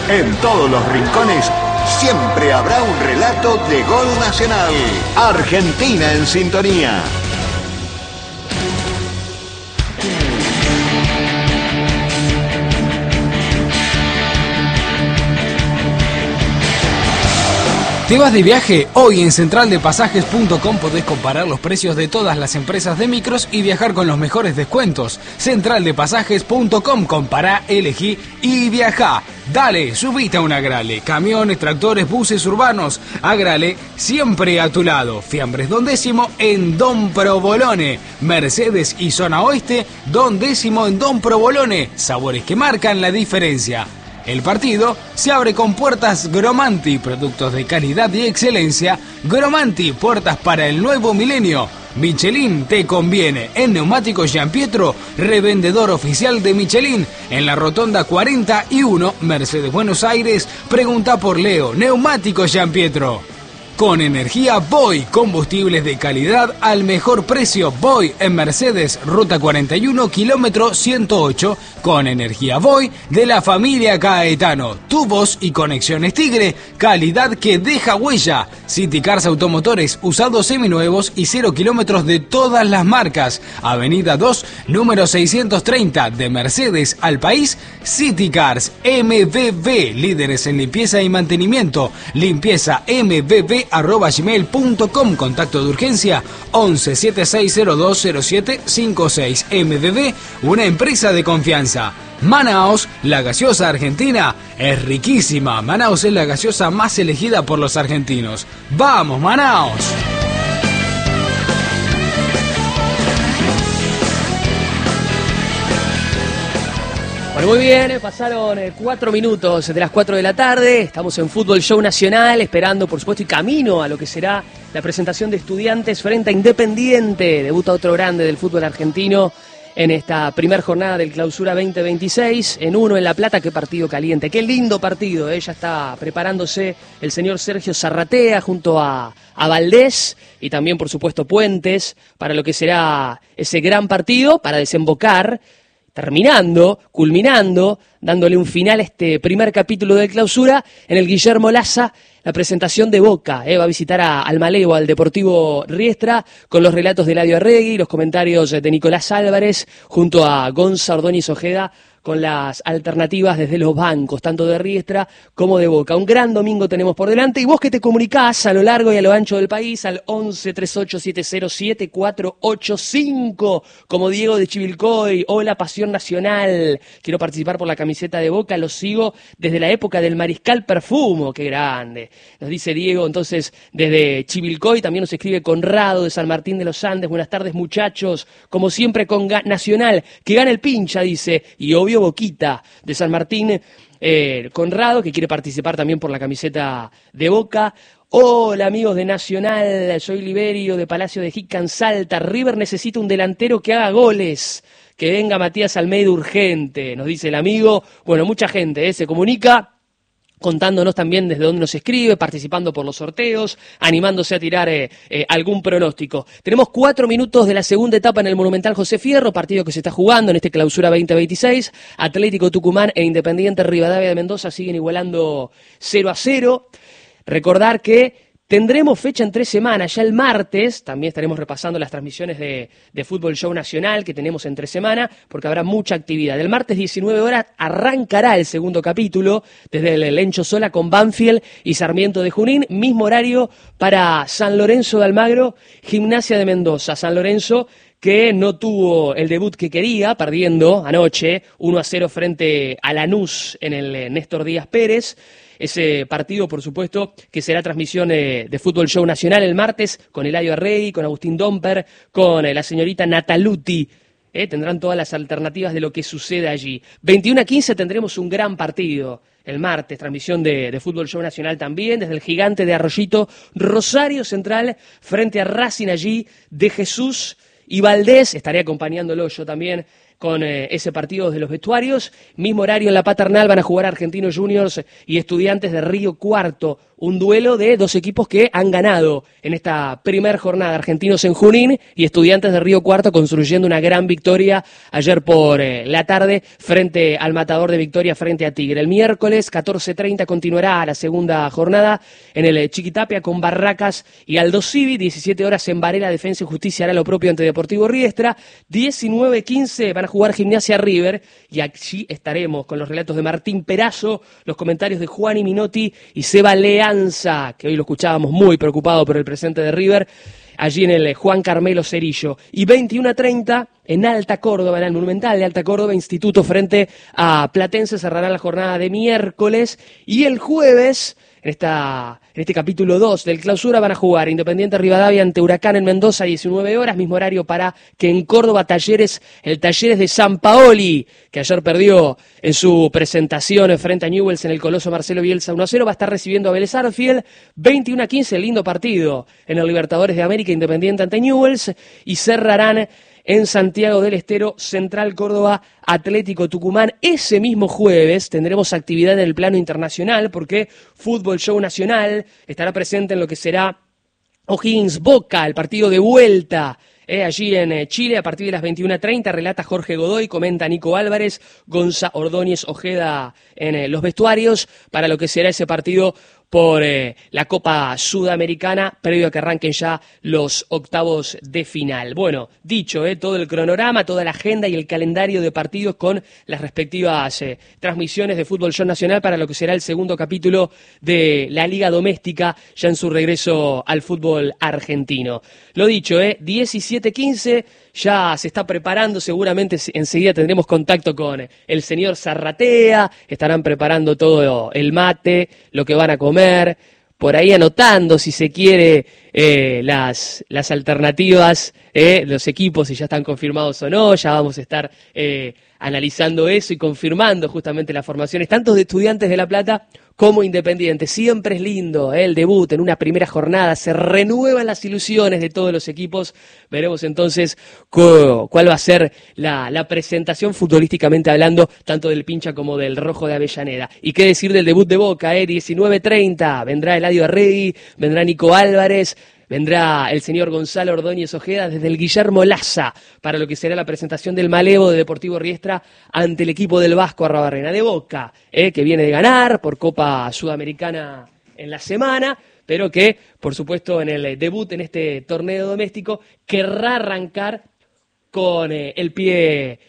En todos los rincones siempre habrá un relato de gol nacional. Argentina en sintonía. ¿Te vas de viaje? Hoy en centraldepasajes.com podés comparar los precios de todas las empresas de micros y viajar con los mejores descuentos. Centraldepasajes.com, compará, elegí y viajá. Dale, subite a un Agrale. Camiones, tractores, buses urbanos. Agrale, siempre a tu lado. Fiambres Don Décimo en Don Provolone. Mercedes y Zona Oeste, Don Décimo en Don Provolone. Sabores que marcan la diferencia. El partido se abre con puertas Gromanti, productos de calidad y excelencia. Gromanti, puertas para el nuevo milenio. Michelin te conviene. En Neumáticos Gianpietro, revendedor oficial de Michelin. En la Rotonda 41, Mercedes Buenos Aires, pregunta por Leo. Neumáticos Gianpietro. Con energía Voy, combustibles de calidad al mejor precio. Voy en Mercedes, ruta 41, kilómetro 108. Con energía Voy de la familia Caetano. Tubos y conexiones Tigre, calidad que deja huella. City Cars Automotores, usados seminuevos y 0 kilómetros de todas las marcas. Avenida 2, número 630, de Mercedes al país. City Cars, MBB, líderes en limpieza y mantenimiento. Limpieza mbb@gmail.com. Contacto de urgencia 11 7602 0756. MBB, una empresa de confianza. Manaos, la gaseosa argentina es riquísima. Manaos es la gaseosa más elegida por los argentinos. ¡Vamos, Manaos! Bueno, muy bien, pasaron 4 minutos de las 4 de la tarde, estamos en Fútbol Show Nacional, esperando por supuesto y camino a lo que será la presentación de Estudiantes frente a Independiente. Debuta otro grande del fútbol argentino en esta primera jornada del Clausura 2026, en uno en La Plata. Qué partido caliente, qué lindo partido, ya está preparándose el señor Sergio Zarratea junto a Valdés y también por supuesto Puentes para lo que será ese gran partido, para desembocar, culminando, dándole un final a este primer capítulo de Clausura en el Guillermo Laza, la presentación de Boca. Va a visitar a Almaleo, al Deportivo Riestra, con los relatos de Eladio Arregui, los comentarios de Nicolás Álvarez, junto a Gonza Ordóñez Ojeda, con las alternativas desde los bancos, tanto de Riestra como de Boca. Un gran domingo tenemos por delante, y vos que te comunicás a lo largo y a lo ancho del país al 11 38 70 7485, como Diego de Chivilcoy. Hola, Pasión Nacional, quiero participar por la camiseta de Boca, los sigo desde la época del Mariscal Perfumo. Qué grande, nos dice Diego, entonces desde Chivilcoy. También nos escribe Conrado de San Martín de los Andes. Buenas tardes, muchachos, como siempre con Nacional, que gana el pincha, dice, y obvio Boquita de San Martín. Conrado, que quiere participar también por la camiseta de Boca. Hola, amigos de Nacional, soy Liberio de Palacio de Jican, Salta. River necesita un delantero que haga goles, que venga Matías Almeida urgente, nos dice el amigo. Bueno, mucha gente se comunica, contándonos también desde dónde nos escribe, participando por los sorteos, animándose a tirar algún pronóstico. Tenemos 4 minutos de la segunda etapa en el Monumental José Fierro, partido que se está jugando en este Clausura 2026. Atlético Tucumán e Independiente Rivadavia de Mendoza siguen igualando 0-0. Recordar que tendremos fecha en 3 semanas, ya el martes, también estaremos repasando las transmisiones de Fútbol Show Nacional que tenemos entre semana, porque habrá mucha actividad. El martes 19 horas arrancará el segundo capítulo, desde el Lencho Sola con Banfield y Sarmiento de Junín, mismo horario para San Lorenzo de Almagro, Gimnasia de Mendoza. San Lorenzo que no tuvo el debut que quería, perdiendo anoche 1-0 frente a Lanús en el Néstor Díaz Pérez. Ese partido, por supuesto, que será transmisión de Fútbol Show Nacional el martes, con Eladio Arregui, con Agustín Domper, con la señorita Nataluti. Tendrán todas las alternativas de lo que sucede allí. 21-15 tendremos un gran partido el martes, transmisión de Fútbol Show Nacional también, desde el Gigante de Arroyito, Rosario Central, frente a Racing allí, de Jesús y Valdés. Estaré acompañándolo yo también con ese partido de los vestuarios. Mismo horario en la Paternal van a jugar Argentinos Juniors y Estudiantes de Río Cuarto. Un duelo de dos equipos que han ganado en esta primera jornada. Argentinos en Junín y Estudiantes de Río Cuarto construyendo una gran victoria ayer por la tarde frente al Matador de Victoria frente a Tigre. El miércoles 14:30 continuará la segunda jornada en el Chiquitapia con Barracas y Aldo Civi. 17 horas en Varela, Defensa y Justicia hará lo propio ante Deportivo Riestra. 19:15 van a jugar Gimnasia River y allí estaremos con los relatos de Martín Perazo, los comentarios de Juan Minotti y Seba Leanza, que hoy lo escuchábamos muy preocupado por el presente de River, allí en el Juan Carmelo Cerillo. Y 21:30 en Alta Córdoba, en el Monumental de Alta Córdoba, Instituto frente a Platense, cerrará la jornada de miércoles. Y el jueves, en este capítulo 2 del Clausura, van a jugar Independiente Rivadavia ante Huracán en Mendoza, 19 horas, mismo horario para que en Córdoba el Talleres de San Paoli, que ayer perdió en su presentación frente a Newell's en el Coloso Marcelo Bielsa 1-0, va a estar recibiendo a Vélez Arfiel. 21:15, lindo partido en el Libertadores de América, Independiente ante Newell's, y cerrarán en Santiago del Estero, Central Córdoba, Atlético Tucumán. Ese mismo jueves tendremos actividad en el plano internacional porque Fútbol Show Nacional estará presente en lo que será O'Higgins Boca, el partido de vuelta. Allí en Chile, a partir de las 21:30, relata Jorge Godoy, comenta Nico Álvarez, Gonza Ordóñez Ojeda en los vestuarios, para lo que será ese partido por la Copa Sudamericana, previo a que arranquen ya los octavos de final. Bueno, dicho, todo el cronograma, toda la agenda y el calendario de partidos con las respectivas transmisiones de Fútbol Show Nacional para lo que será el segundo capítulo de la Liga Doméstica, ya en su regreso al fútbol argentino. Lo dicho, 17:15, ya se está preparando, seguramente enseguida tendremos contacto con el señor Zarratea, estarán preparando todo el mate, lo que van a comer, por ahí anotando, si se quiere, las alternativas, los equipos, si ya están confirmados o no. Ya vamos a estar analizando eso y confirmando justamente las formaciones, tanto de Estudiantes de La Plata como Independiente. Siempre es lindo el debut en una primera jornada, se renuevan las ilusiones de todos los equipos. Veremos entonces cuál va a ser la presentación futbolísticamente hablando, tanto del Pincha como del Rojo de Avellaneda. Y qué decir del debut de Boca, 19:30, vendrá Eladio Arregui, vendrá Nico Álvarez, vendrá el señor Gonzalo Ordóñez Ojeda desde el Guillermo Laza para lo que será la presentación del Malevo de Deportivo Riestra ante el equipo del Vasco Arrobarrena. De Boca, que viene de ganar por Copa Sudamericana en la semana, pero que, por supuesto, en el debut en este torneo doméstico querrá arrancar con el pie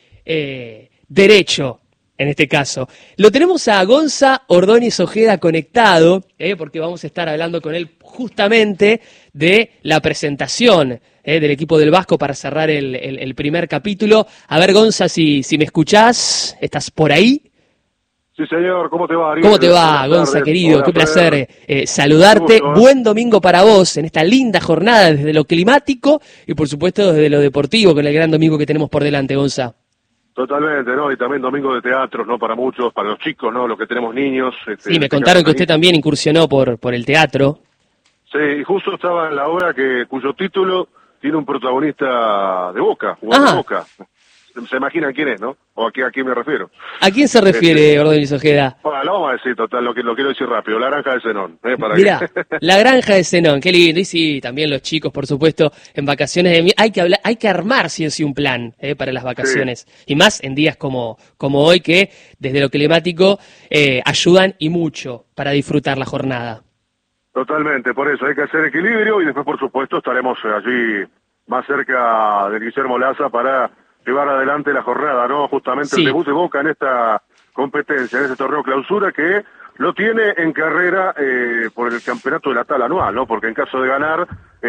derecho. En este caso, lo tenemos a Gonza Ordóñez Ojeda conectado, porque vamos a estar hablando con él justamente de la presentación del equipo del Vasco para cerrar el primer capítulo. A ver, Gonza, si me escuchás, ¿estás por ahí? Sí, señor, ¿cómo te va, Ariel? ¿Cómo te va, Gonza, querido? Qué placer saludarte. Buen domingo para vos en esta linda jornada desde lo climático y, por supuesto, desde lo deportivo, con el gran domingo que tenemos por delante, Gonza. Totalmente, ¿no? Y también domingo de teatros, ¿no? Para muchos, para los chicos, ¿no? Los que tenemos niños. Sí, me contaron que usted también incursionó por el teatro. Sí, y justo estaba en la obra cuyo título tiene un protagonista de Boca, jugador de Boca. Se imaginan quién es, ¿no? O a quién me refiero. ¿A quién se refiere Ordóñez Ojeda? Bueno, lo vamos a decir, total, lo quiero decir rápido. La Granja de Zenón. Mirá, La Granja de Zenón, qué lindo. Y sí, también los chicos, por supuesto, en vacaciones. Hay que armar, sí o sí, un plan para las vacaciones. Sí. Y más en días como hoy, que desde lo climático ayudan y mucho para disfrutar la jornada. Totalmente, por eso hay que hacer equilibrio y después, por supuesto, estaremos allí más cerca de Guillermo Laza para llevar adelante la jornada, ¿no? Justamente sí. El debut de Boca en esta competencia, en este torneo clausura que lo tiene en carrera por el campeonato de la tabla anual, ¿no? Porque en caso de ganar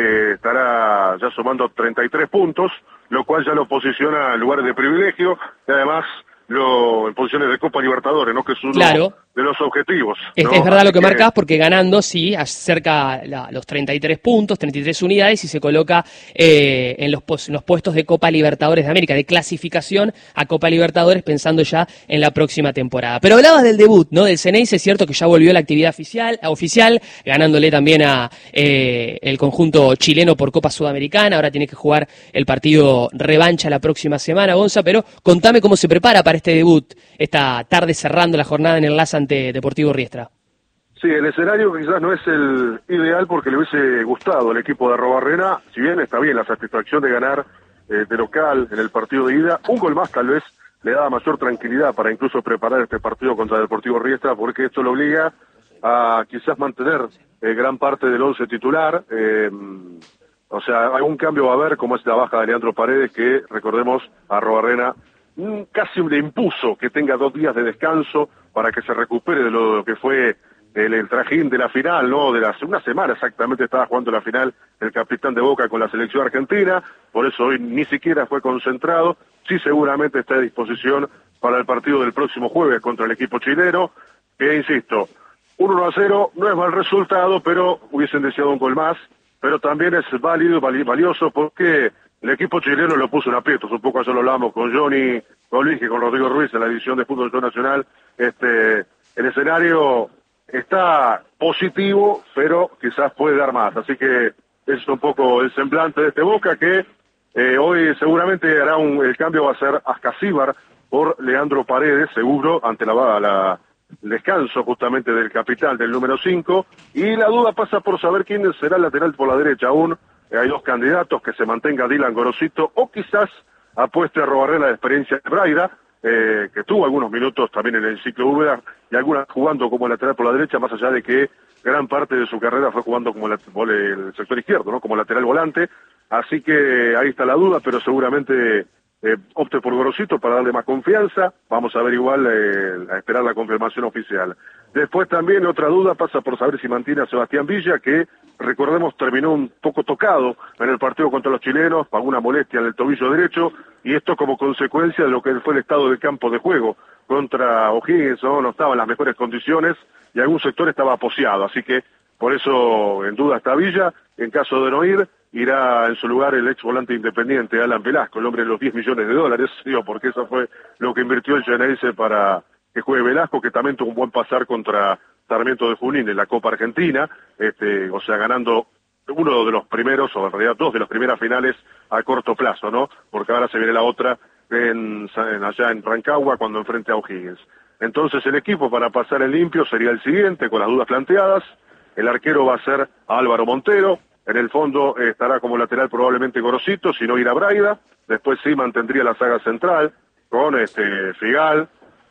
estará ya sumando 33 puntos, lo cual ya lo posiciona en lugares de privilegio y además en posiciones de Copa Libertadores, ¿no? Que es uno de los objetivos, ¿no? Es verdad lo que marcás, porque ganando, sí, acerca los 33 puntos, 33 unidades, y se coloca en los puestos de Copa Libertadores de América, de clasificación a Copa Libertadores, pensando ya en la próxima temporada. Pero hablabas del debut, ¿no? Del Ceneice, es cierto que ya volvió a la actividad oficial, ganándole también a el conjunto chileno por Copa Sudamericana. Ahora tiene que jugar el partido revancha la próxima semana, Gonza, pero contame cómo se prepara para este debut, esta tarde cerrando la jornada en el Laza ante Deportivo Riestra. Sí, el escenario quizás no es el ideal porque le hubiese gustado al equipo de Arrobarrena, si bien está bien la satisfacción de ganar de local en el partido de ida, un gol más tal vez le daba mayor tranquilidad para incluso preparar este partido contra Deportivo Riestra, porque esto lo obliga a quizás mantener gran parte del 11 titular. O sea, algún cambio va a haber, como es la baja de Leandro Paredes, que recordemos a Arrobarrena casi le impuso que tenga 2 días de descanso para que se recupere de lo que fue el trajín de la final, ¿no? De una semana exactamente estaba jugando la final el capitán de Boca con la selección argentina, por eso hoy ni siquiera fue concentrado. Sí, seguramente está a disposición para el partido del próximo jueves contra el equipo chileno, que insisto, 1-0 no es mal resultado, pero hubiesen deseado un gol más, pero también es válido, valioso, porque el equipo chileno lo puso en aprietos. Un poco ayer lo hablamos con Johnny, con Luis y con Rodrigo Ruiz en la edición de Fútbol Show Nacional. El escenario está positivo, pero quizás puede dar más. Así que ese es un poco el semblante de este Boca, que hoy seguramente hará el cambio va a ser Ascasíbar por Leandro Paredes, seguro, ante el descanso justamente del capitán, del número 5, y la duda pasa por saber quién será el lateral por la derecha. Aún hay 2 candidatos, que se mantenga Dylan Gorosito, o quizás apueste a Arrobarrena la experiencia de Braida, que tuvo algunos minutos también en el ciclo Úbeda, y algunas jugando como lateral por la derecha, más allá de que gran parte de su carrera fue jugando como el sector izquierdo, ¿no? Como lateral volante. Así que ahí está la duda, pero seguramente opte por Gorosito para darle más confianza. Vamos a ver igual, a esperar la confirmación oficial. Después también otra duda pasa por saber si mantiene a Sebastián Villa, que recordemos terminó un poco tocado en el partido contra los chilenos, pagó una molestia en el tobillo derecho, y esto como consecuencia de lo que fue el estado del campo de juego contra O'Higgins, no estaba en las mejores condiciones y algún sector estaba aposeado, así que por eso en duda está Villa. En caso de no ir, irá en su lugar el ex volante independiente Alan Velasco, el hombre de los $10 millones, porque eso fue lo que invirtió el Ceneice para que juegue Velasco, que también tuvo un buen pasar contra Sarmiento de Junín en la Copa Argentina, o sea, ganando uno de los primeros, o en realidad 2 de las primeras finales a corto plazo, ¿no? Porque ahora se viene la otra allá en Rancagua, cuando enfrente a O'Higgins. Entonces el equipo para pasar en limpio sería el siguiente, con las dudas planteadas. El arquero va a ser Álvaro Montero. En el fondo estará como lateral probablemente Gorosito, si no irá Braida. Después sí mantendría la saga central con Figal,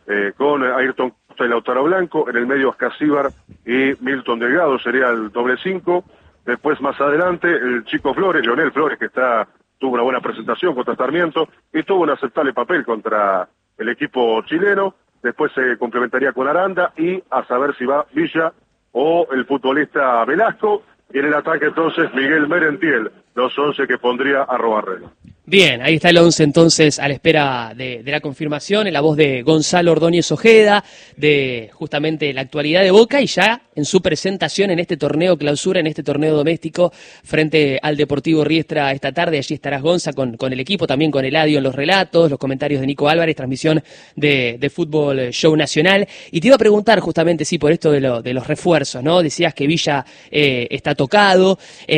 con Ayrton Costa y Lautaro Blanco. En el medio Ascasíbar y Milton Delgado sería el doble 5. Después más adelante el chico Flores, Leonel Flores, que tuvo una buena presentación contra Sarmiento y tuvo un aceptable papel contra el equipo chileno. Después se complementaría con Aranda y a saber si va Villa o el futbolista Velasco. Y en el ataque entonces Miguel Merentiel, los 11 que pondría Arrobarrena. Bien, ahí está el 11 entonces a la espera de la confirmación, en la voz de Gonzalo Ordóñez Ojeda, de justamente la actualidad de Boca, y ya en su presentación en este torneo clausura, en este torneo doméstico, frente al Deportivo Riestra esta tarde. Allí estarás, Gonza, con el equipo, también con Eladio en los relatos, los comentarios de Nico Álvarez, transmisión de Fútbol Show Nacional. Y te iba a preguntar justamente, sí, por esto de los refuerzos, ¿no? Decías que Villa está tocado.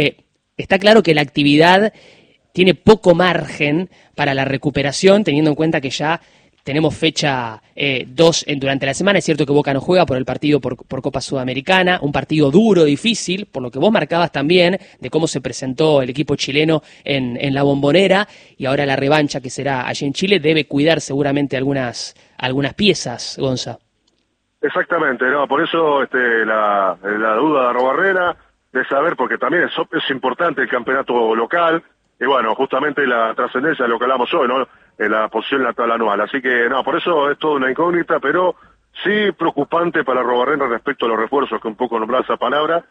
Está claro que la actividad tiene poco margen para la recuperación, teniendo en cuenta que ya tenemos fecha 2 durante la semana. Es cierto que Boca no juega por el partido por Copa Sudamericana, un partido duro, difícil, por lo que vos marcabas también de cómo se presentó el equipo chileno en la Bombonera, y ahora la revancha que será allí en Chile debe cuidar seguramente algunas piezas, Gonza. Exactamente, no, por eso la duda de Arrobarrena, de saber, porque también es importante el campeonato local. Y bueno, justamente la trascendencia de lo que hablamos hoy, ¿no? En la posición en la tabla anual. Así que, no, por eso es toda una incógnita, pero sí preocupante para Arrobarrena respecto a los refuerzos, que un poco nombraba esa palabra,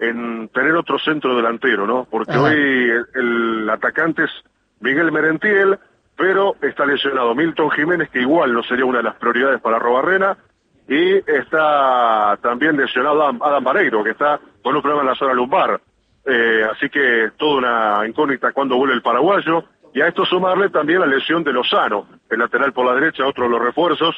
en tener otro centro delantero, ¿no? Porque hoy el atacante es Miguel Merentiel, pero está lesionado Milton Jiménez, que igual no sería una de las prioridades para Arrobarrena, y está también lesionado Adam Vareiro, que está con un problema en la zona lumbar. Así que toda una incógnita cuando vuelve el paraguayo, y a esto sumarle también la lesión de Lozano, el lateral por la derecha, otro de los refuerzos,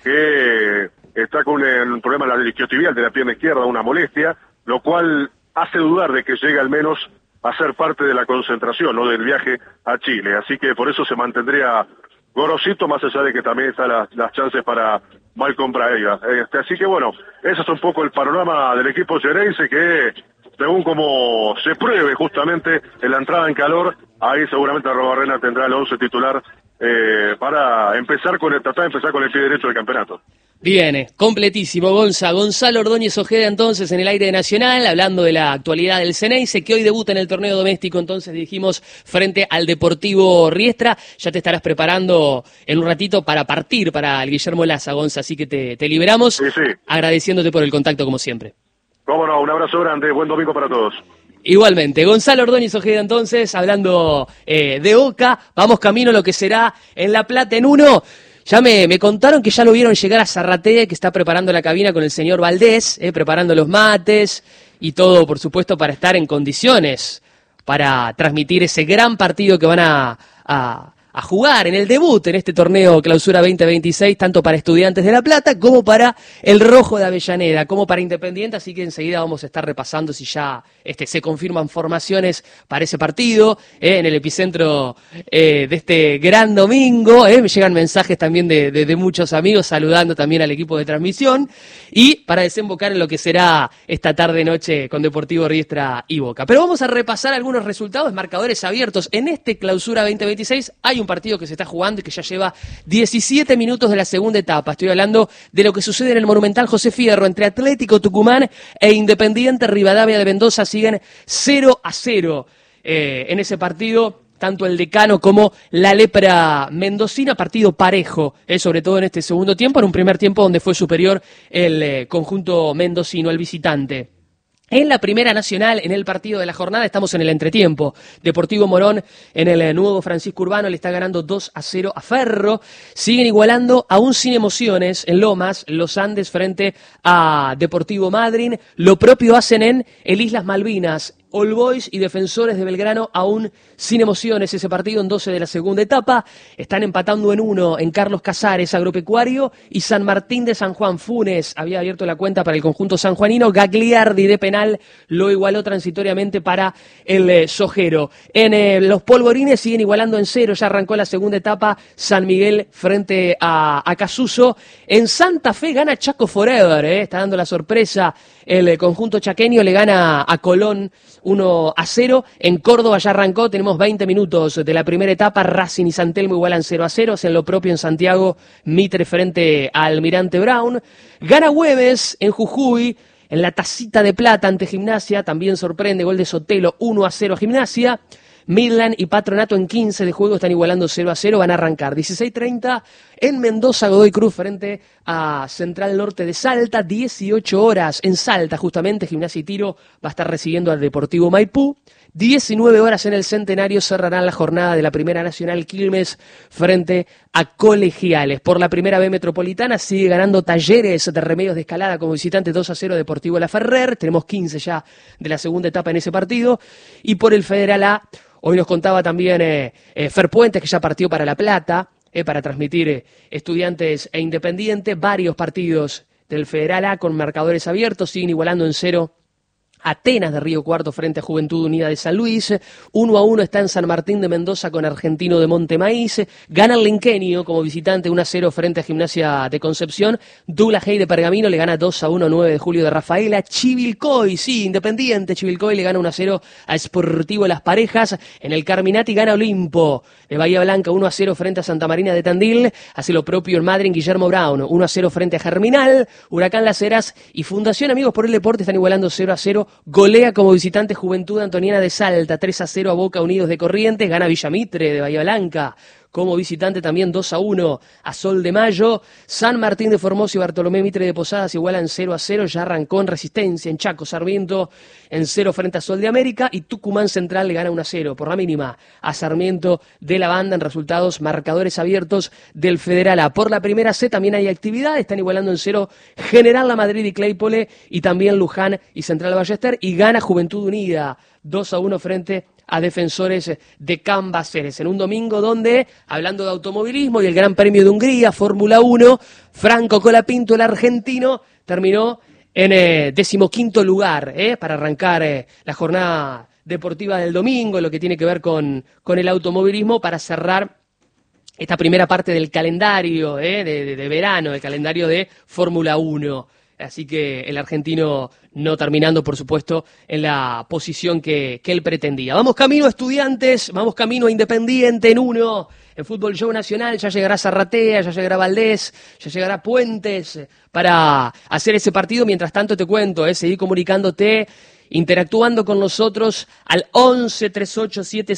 que está con un problema en la isquiotibial de la pierna izquierda, una molestia, lo cual hace dudar de que llegue al menos a ser parte de la concentración, ¿no?, del viaje a Chile. Así que por eso se mantendría Gorosito, más allá de que también están las chances para Malcolm Braga. Así que bueno, ese es un poco el panorama del equipo xereyse, que según como se pruebe justamente en la entrada en calor, ahí seguramente Arrobarrena tendrá el 11 titular para tratar de empezar con el pie derecho del campeonato. Viene, completísimo, Gonzalo Ordóñez Ojeda entonces en el aire de Nacional, hablando de la actualidad del Xeneize, que hoy debuta en el torneo doméstico, entonces dijimos, frente al Deportivo Riestra. Ya te estarás preparando en un ratito para partir para el Guillermo Laza, Gonza, así que te liberamos, sí. Agradeciéndote por el contacto como siempre. Cómo no, un abrazo grande, buen domingo para todos. Igualmente, Gonzalo Ordóñez Ojeda entonces, hablando de Boca, vamos camino a lo que será en La Plata en 1. Ya me contaron que ya lo vieron llegar a Zarratea, que está preparando la cabina con el señor Valdés, preparando los mates y todo, por supuesto, para estar en condiciones para transmitir ese gran partido que van a jugar en el debut en este torneo Clausura 2026, tanto para Estudiantes de La Plata como para el Rojo de Avellaneda, como para Independiente, así que enseguida vamos a estar repasando si ya se confirman formaciones para ese partido, en el epicentro de este gran domingo. Me llegan mensajes también de muchos amigos saludando también al equipo de transmisión, y para desembocar en lo que será esta tarde-noche con Deportivo Riestra y Boca. Pero vamos a repasar algunos resultados, marcadores abiertos en este Clausura 2026. Hay un partido que se está jugando y que ya lleva 17 minutos de la segunda etapa. Estoy hablando de lo que sucede en el Monumental José Fierro entre Atlético Tucumán e Independiente Rivadavia de Mendoza. Siguen 0-0 en ese partido, tanto el Decano como la Lepra mendocina, partido parejo, sobre todo en este segundo tiempo, en un primer tiempo donde fue superior el conjunto mendocino, el visitante. En la Primera Nacional, en el partido de la jornada, estamos en el entretiempo. Deportivo Morón, en el nuevo Francisco Urbano, le está ganando 2-0 a Ferro. Siguen igualando, aún sin emociones, en Lomas, los Andes frente a Deportivo Madryn. Lo propio hacen en el Islas Malvinas. All Boys y Defensores de Belgrano aún sin emociones, ese partido en 12 de la segunda etapa. Están empatando en 1 en Carlos Casares, Agropecuario, y San Martín de San Juan. Funes había abierto la cuenta para el conjunto sanjuanino. Gagliardi de penal lo igualó transitoriamente para el Sojero. En los Polvorines siguen igualando en 0, ya arrancó la segunda etapa. San Miguel frente a Casuso. En Santa Fe gana Chaco Forever, está dando la sorpresa. El conjunto chaqueño le gana a Colón 1-0. En Córdoba ya arrancó, tenemos 20 minutos de la primera etapa. Racing y San Telmo igualan 0-0. Hacen lo propio en Santiago, Mitre frente a Almirante Brown. Gana Güemes en Jujuy, en la tacita de plata ante Gimnasia. También sorprende, gol de Sotelo, 1-0 a Gimnasia. Midland y Patronato en 15 de juego están igualando 0-0, van a arrancar 16:30 en Mendoza. Godoy Cruz frente a Central Norte de Salta, 18 horas en Salta justamente. Gimnasia y Tiro va a estar recibiendo al Deportivo Maipú. 19 horas en el Centenario cerrarán la jornada de la Primera Nacional, Quilmes frente a Colegiales. Por la Primera B Metropolitana sigue ganando Talleres de Remedios de Escalada como visitante, 2-0 Deportivo La Ferrer. Tenemos 15 ya de la segunda etapa en ese partido. Y por el Federal A, hoy nos contaba también Fer Puentes, que ya partió para La Plata, para transmitir Estudiantes e Independiente. Varios partidos del Federal A con marcadores abiertos, siguen igualando en 0 Atenas de Río Cuarto frente a Juventud Unida de San Luis. 1-1 está en San Martín de Mendoza con Argentino de Montemaíz. Gana el Linquenio como visitante 1-0 frente a Gimnasia de Concepción. Douglas Hay de Pergamino le gana 2-1 9 de julio de Rafaela. Chivilcoy, sí, Independiente. Chivilcoy le gana 1-0 a Sportivo Las Parejas. En el Carminati gana Olimpo de Bahía Blanca 1-0 frente a Santa Marina de Tandil. Hace lo propio en Madryn Guillermo Brown 1-0 frente a Germinal. Huracán Las Heras y Fundación Amigos por el Deporte están igualando 0-0. Golea como visitante Juventud Antoniana de Salta, 3-0 a Boca Unidos de Corrientes. Gana Villamitre de Bahía Blanca como visitante, también 2-1 a Sol de Mayo. San Martín de Formosa y Bartolomé Mitre de Posadas igualan 0-0, ya arrancó en Resistencia, en Chaco. Sarmiento en 0 frente a Sol de América, y Tucumán Central le gana 1-0 por la mínima a Sarmiento de la Banda en resultados marcadores abiertos del Federal A. Por la primera C también hay actividad, están igualando en 0 General La Madrid y Claypole, y también Luján y Central Ballester, y gana Juventud Unida 2-1 frente a Defensores de Cambaceres, en un domingo donde, hablando de automovilismo y el Gran Premio de Hungría, Fórmula 1, Franco Colapinto, el argentino, terminó en 15º lugar para arrancar la jornada deportiva del domingo, lo que tiene que ver con el automovilismo, para cerrar esta primera parte del calendario de verano, el calendario de Fórmula 1. Así que el argentino no terminando, por supuesto, en la posición que él pretendía. Vamos camino a Estudiantes, vamos camino a Independiente en 1. En Fútbol Show Nacional ya llegará Zarratea, ya llegará Valdés, ya llegará Puentes para hacer ese partido. Mientras tanto te cuento, seguí comunicándote, interactuando con nosotros al 11 38 70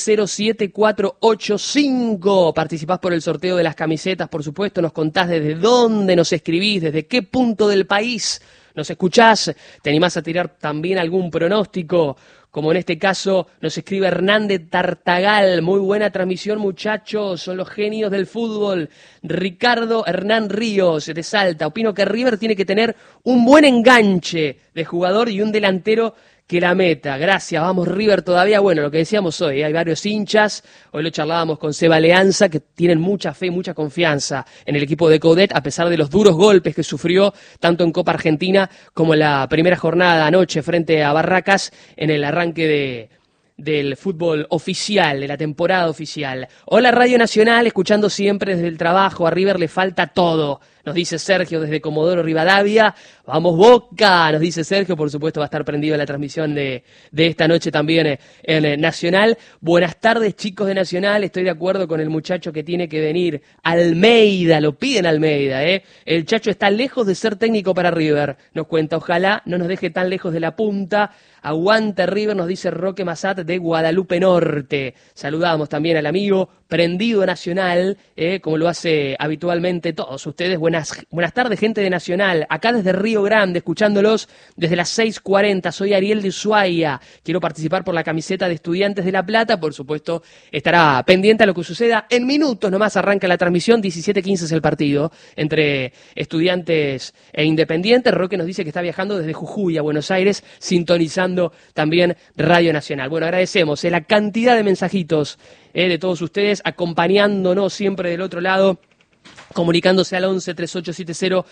7485. Participás por el sorteo de las camisetas, por supuesto. Nos contás desde dónde nos escribís, desde qué punto del país nos escuchás. Te animás a tirar también algún pronóstico, como en este caso nos escribe Hernández Tartagal. Muy buena transmisión, muchachos, son los genios del fútbol. Ricardo Hernán Ríos de Salta: opino que River tiene que tener un buen enganche de jugador y un delantero que la meta. Gracias, vamos River todavía. Bueno, lo que decíamos hoy, hay varios hinchas, hoy lo charlábamos con Seba Leanza, que tienen mucha fe, mucha confianza en el equipo de Coudet, a pesar de los duros golpes que sufrió tanto en Copa Argentina como en la primera jornada anoche frente a Barracas en el arranque del fútbol oficial, de la temporada oficial. Hola Radio Nacional, escuchando siempre desde el trabajo. A River le falta todo, nos dice Sergio desde Comodoro Rivadavia. Vamos Boca, nos dice Sergio, por supuesto va a estar prendido en la transmisión de esta noche también en Nacional. Buenas tardes, chicos de Nacional, estoy de acuerdo con el muchacho que tiene que venir. Almeida, lo piden Almeida, El Chacho está lejos de ser técnico para River, nos cuenta, ojalá no nos deje tan lejos de la punta. Aguante River, nos dice Roque Massat de Guadalupe Norte. Saludamos también al amigo prendido Nacional, como lo hace habitualmente todos ustedes. Buenas tardes, gente de Nacional. Acá desde Río Grande, escuchándolos desde las 6:40. Soy Ariel de Ushuaia. Quiero participar por la camiseta de Estudiantes de La Plata. Por supuesto, estará pendiente a lo que suceda. En minutos nomás arranca la transmisión. 17:15 es el partido entre Estudiantes e Independiente. Roque nos dice que está viajando desde Jujuy a Buenos Aires, sintonizando también Radio Nacional. Bueno, agradecemos la cantidad de mensajitos de todos ustedes, acompañándonos siempre del otro lado, comunicándose al 11 3870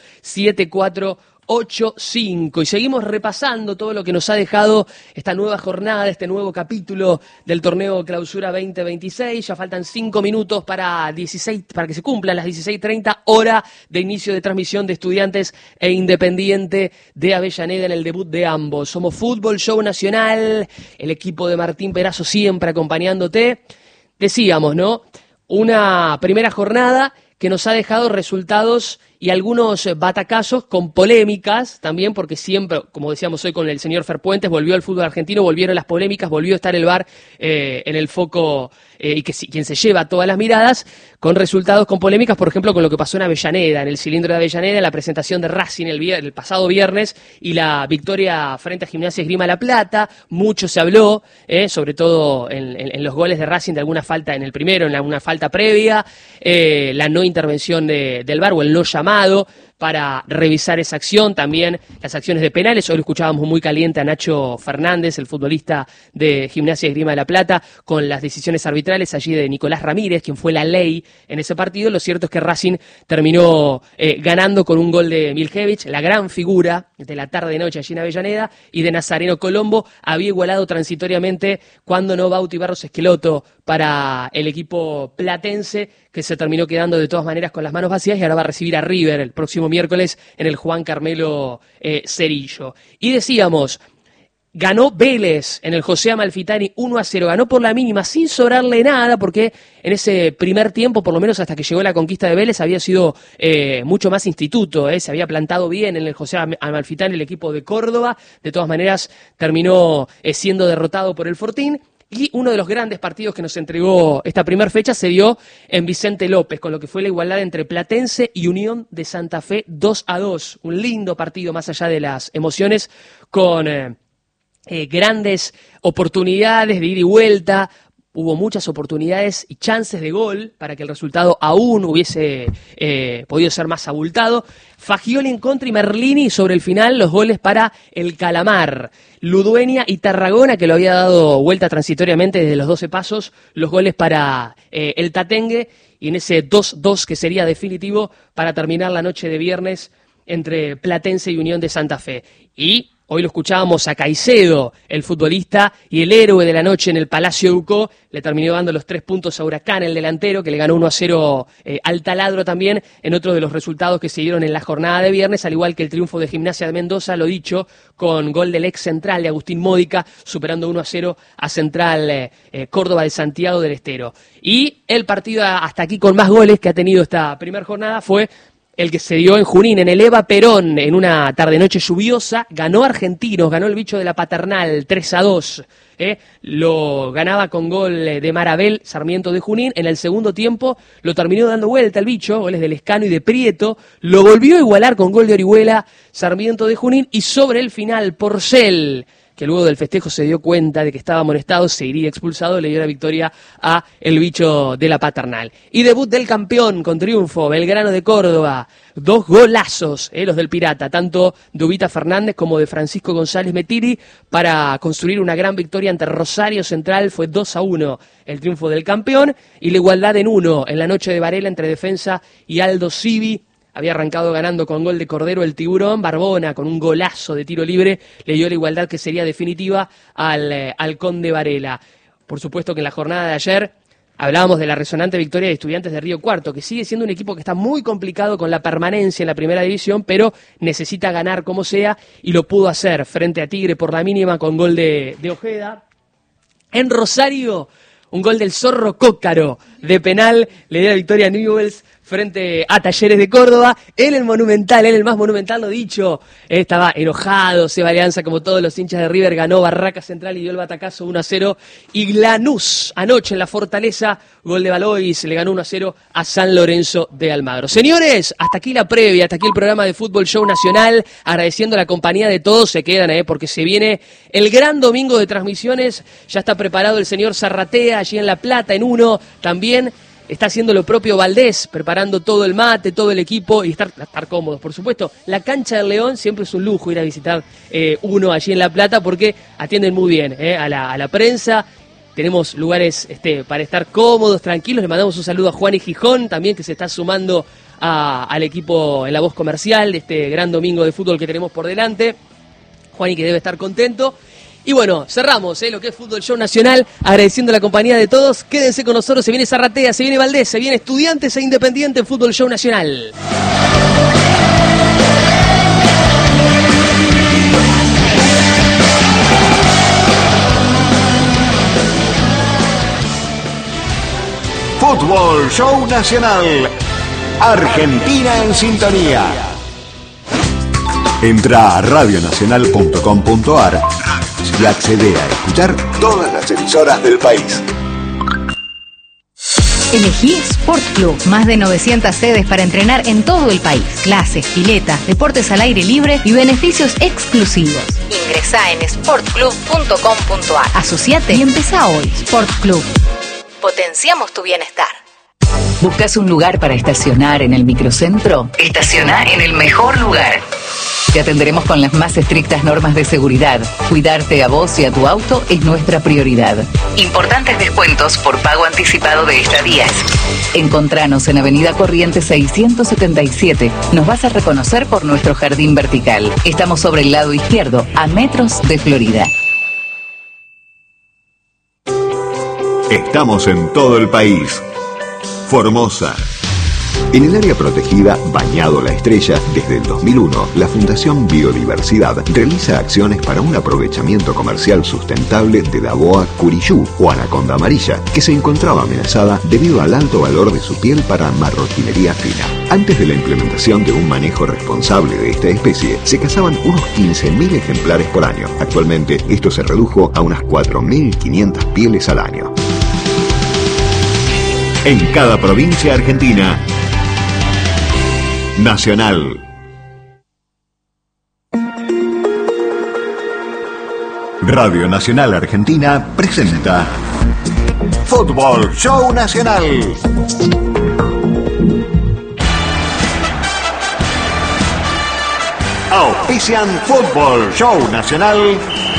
7485. Y seguimos repasando todo lo que nos ha dejado esta nueva jornada, este nuevo capítulo del torneo Clausura 2026. Ya faltan 5 minutos para que se cumplan las 16:30, hora de inicio de transmisión de Estudiantes e Independiente de Avellaneda en el debut de ambos. Somos Fútbol Show Nacional, el equipo de Martín Perazo siempre acompañándote. Decíamos, ¿no? Una primera jornada que nos ha dejado resultados y algunos batacazos con polémicas también, porque siempre, como decíamos hoy con el señor Ferpuentes, volvió al fútbol argentino, volvieron las polémicas, volvió a estar el VAR en el foco y quien se lleva todas las miradas, con resultados con polémicas, por ejemplo, con lo que pasó en Avellaneda, en el cilindro de Avellaneda, en la presentación de Racing el pasado viernes y la victoria frente a Gimnasia Esgrima La Plata. Mucho se habló, sobre todo en los goles de Racing, de alguna falta en el primero, en alguna falta previa, la no intervención del VAR o el no llamado para revisar esa acción, también las acciones de penales. Hoy lo escuchábamos muy caliente a Nacho Fernández, el futbolista de Gimnasia y Esgrima de La Plata, con las decisiones arbitrales allí de Nicolás Ramírez, quien fue la ley en ese partido. Lo cierto es que Racing terminó ganando con un gol de Miljevic, la gran figura de la tarde-noche allí en Avellaneda, y de Nazareno Colombo. Había igualado transitoriamente cuando no Bauti Barros Esqueloto para el equipo platense, que se terminó quedando de todas maneras con las manos vacías y ahora va a recibir a River el próximo miércoles en el Juan Carmelo Cerillo. Y decíamos, ganó Vélez en el José Amalfitani 1-0, ganó por la mínima, sin sobrarle nada, porque en ese primer tiempo, por lo menos hasta que llegó la conquista de Vélez, había sido mucho más instituto, se había plantado bien en el José Amalfitani el equipo de Córdoba. De todas maneras, terminó siendo derrotado por el Fortín. Y uno de los grandes partidos que nos entregó esta primera fecha se dio en Vicente López, con lo que fue la igualdad entre Platense y Unión de Santa Fe 2-2. Un lindo partido más allá de las emociones, con grandes oportunidades de ida y vuelta. Hubo muchas oportunidades y chances de gol para que el resultado aún hubiese podido ser más abultado. Fagioli en contra y Merlini sobre el final, los goles para el Calamar. Ludueña y Tarragona, que lo había dado vuelta transitoriamente desde los 12 pasos, los goles para el Tatengue, y en ese 2-2 que sería definitivo para terminar la noche de viernes entre Platense y Unión de Santa Fe. Y hoy lo escuchábamos a Caicedo, el futbolista y el héroe de la noche en el Palacio Ducó. Le terminó dando los 3 puntos a Huracán, el delantero, que le ganó 1-0 al Taladro también, en otro de los resultados que se dieron en la jornada de viernes, al igual que el triunfo de Gimnasia de Mendoza, lo dicho, con gol del ex central de Agustín Módica, superando 1-0 a Central Córdoba de Santiago del Estero. Y el partido hasta aquí con más goles que ha tenido esta primera jornada fue el que se dio en Junín, en el Eva Perón, en una tarde-noche lluviosa. Ganó Argentinos, ganó el bicho de la Paternal 3-2. Lo ganaba con gol de Marabel, Sarmiento de Junín. En el segundo tiempo lo terminó dando vuelta el bicho, goles de Lescano y de Prieto. Lo volvió a igualar con gol de Orihuela, Sarmiento de Junín. Y sobre el final, Porcel, que luego del festejo se dio cuenta de que estaba amonestado, se iría expulsado, le dio la victoria a el bicho de la Paternal. Y debut del campeón con triunfo, Belgrano de Córdoba. 2 golazos, los del Pirata, tanto de Ubita Fernández como de Francisco González Metiri, para construir una gran victoria ante Rosario Central. Fue 2-1 el triunfo del campeón, y la igualdad en 1 en la noche de Varela entre Defensa y Aldo Civi. Había arrancado ganando con gol de Cordero el Tiburón. Barbona, con un golazo de tiro libre, le dio la igualdad que sería definitiva al Halcón de Varela. Por supuesto que en la jornada de ayer hablábamos de la resonante victoria de Estudiantes de Río Cuarto, que sigue siendo un equipo que está muy complicado con la permanencia en la primera división, pero necesita ganar como sea, y lo pudo hacer frente a Tigre por la mínima con gol de Ojeda. En Rosario, un gol del Zorro Cócaro de penal le dio la victoria a Newell's frente a Talleres de Córdoba. En el Monumental, en el más monumental, lo dicho, estaba enojado Seba Alianza, como todos los hinchas de River. Ganó Barraca Central y dio el batacazo 1-0. Y Lanús, anoche en la Fortaleza, gol de Balois, le ganó 1-0 a San Lorenzo de Almagro. Señores, hasta aquí la previa, hasta aquí el programa de Fútbol Show Nacional, agradeciendo la compañía de todos. Se quedan, porque se viene el gran domingo de transmisiones. Ya está preparado el señor Zarratea allí en La Plata, en 1, también está haciendo lo propio Valdés, preparando todo el mate, todo el equipo, y estar cómodos, por supuesto. La cancha del León siempre es un lujo ir a visitar 1 allí en La Plata, porque atienden muy bien a la prensa. Tenemos lugares para estar cómodos, tranquilos. Le mandamos un saludo a Juan y Gijón también, que se está sumando al equipo en la voz comercial de este gran domingo de fútbol que tenemos por delante. Juan, y que debe estar contento. Y bueno, cerramos lo que es Fútbol Show Nacional, agradeciendo la compañía de todos. Quédense con nosotros, se viene Zarratea, se viene Valdés, se viene Estudiantes e Independiente en Fútbol Show Nacional. Fútbol Show Nacional. Argentina en sintonía. Entra a radionacional.com.ar y accede a escuchar todas las emisoras del país. Elegí Sport Club, más de 900 sedes para entrenar en todo el país. Clases, piletas, deportes al aire libre y beneficios exclusivos. Ingresá en sportclub.com.ar. Asociate y empezá hoy. Sport Club. Potenciamos tu bienestar. ¿Buscas un lugar para estacionar en el microcentro? Estaciona en el mejor lugar. Te atenderemos con las más estrictas normas de seguridad. Cuidarte a vos y a tu auto es nuestra prioridad. Importantes descuentos por pago anticipado de estadías. Encontranos en Avenida Corrientes 677. Nos vas a reconocer por nuestro jardín vertical. Estamos sobre el lado izquierdo, a metros de Florida. Estamos en todo el país. Formosa, En el área protegida Bañado La Estrella, desde el 2001, la Fundación Biodiversidad realiza acciones para un aprovechamiento comercial sustentable de la boa curiyú o anaconda amarilla, que se encontraba amenazada debido al alto valor de su piel para marroquinería fina. Antes de la implementación de un manejo responsable de esta especie, se cazaban unos 15.000 ejemplares por año. Actualmente, esto se redujo a unas 4.500 pieles al año. En cada provincia argentina, Nacional. Radio Nacional Argentina presenta Fútbol Show Nacional. Auspician Fútbol Show Nacional